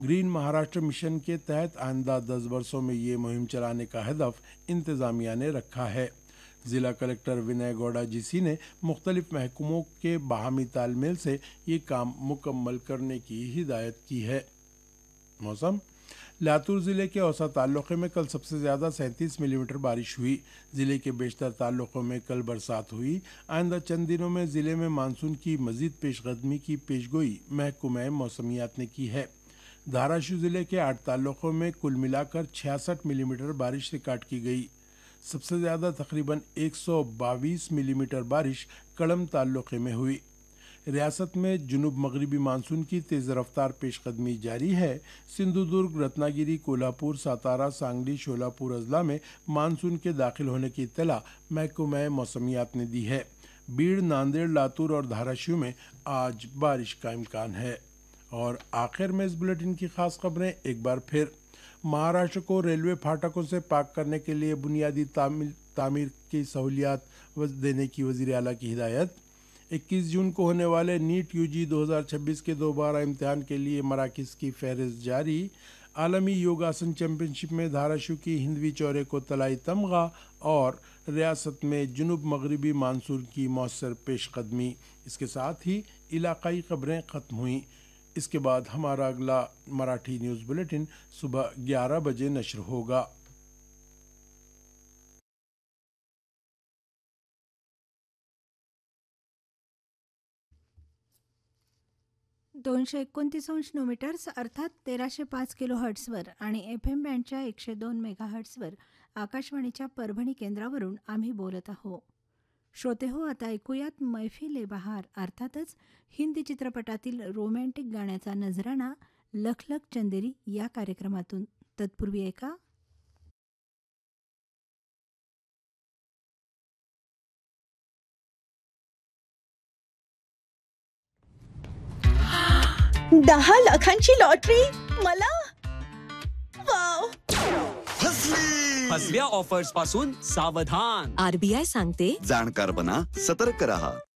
Green Maharashtra mission के तहत आइंदा 10 वर्षों में ये मुहिम चलाने का हदफ इंतजामिया ने रखा है। जिला कलेक्टर विनय गौड़ा जीसी ने मुख्तलिफ महकमों के बाहमी तालमेल से ये काम मुकम्मल करने की हिदायत की है। मौसम। लातूर जिले के औसा तालुक़े में कल सबसे ज़्यादा 37 मिलीमीटर बारिश हुई। जिले के बेशतर तालुक़ों में कल बरसात हुई। आइंदा चंद दिनों में ज़िले में मानसून की मज़ीद पेशकदमी की पेशगोई महकमा मौसमियात ने की है। धाराशिव जिले के 8 तालुक़ों में कुल मिलाकर 66 मिलीमीटर बारिश रिकॉर्ड की गई। सबसे ज़्यादा तकरीबन 122 मिलीमीटर बारिश कड़म तालुक़े में हुई। रियासत में जुनूब मगरबी मानसून की तेज़ रफ्तार पेशकदमी जारी है। सिंधुदुर्ग, रत्नागिरी, कोल्हापुर, सातारा, सांगली, शोलापुर अजला में मानसून के दाखिल होने की इत्तला महकमा मौसमियात ने दी है। बीड़, नांदेड़, लातूर और धाराशिव में आज बारिश का इम्कान है। और आखिर में इस बुलेटिन की खास खबरें एक बार फिर। महाराष्ट्र को रेलवे फाटकों से पाक करने के लिए बुनियादी तामीर की सहूलियात देने की वज़ीर आला की हिदायत। 21 जून को होने वाले नीट यूजी 2026 के दोबारा इम्तिहान के लिए मराकिज़ की फहरिस्त जारी। आलमी योगासन चैंपियनशिप में धाराशिव की हिंदवी चौरे को तलाई तमगा। और रियासत में जुनूब मगरबी मानसून की मौसर पेशकदमी। इसके साथ ही इलाकाई खबरें ख़त्म हुई। इसके बाद हमारा अगला मराठी न्यूज़ बुलेटिन सुबह 11 बजे नश्र होगा। 229 मीटर्स अर्थात 1305 किलो हर्ट्सवर आणि FM बँडच्या 102 मेगा हर्ट्सवर आकाशवाणीच्या परभणी केंद्रावरून आम्ही बोलत आहोत. श्रोते हो, आता ऐकूयात मैफिले बहार अर्थातच हिंदी चित्रपटातील रोमॅन्टिक गाण्याचा नजराणा लख लख चंदेरी या कार्यक्रमातून. तत्पूर्वी ऐका 10 लाखांची लॉटरी मला. वाव. फसव्या ऑफर्स पासून सावधान. RBI सांगते, जाणकार बना, सतर्क रहा.